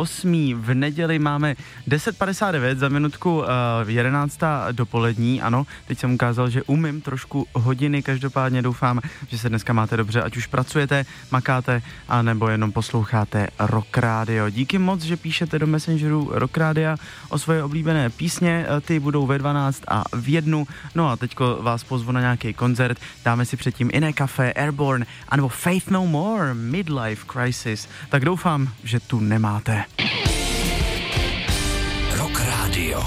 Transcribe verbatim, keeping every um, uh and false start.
osmý v neděli máme deset padesát devět, za minutku uh, jedenáctá dopolední, ano, teď jsem ukázal, že umím trošku hodiny, každopádně doufám, že se dneska máte dobře, ať už pracujete, makáte, anebo jenom posloucháte Rock Radio. Díky moc, že píšete do Messengeru Rock Radio o svoje oblíbené písně, ty budou ve dvanáct a v jednu, no a teďko vás pozvu na nějaký koncert, dáme si předtím Iné Café, Airborne, anebo Faith No More, Midlife Crisis, tak doufám, že tu nemáte. Rock Radio.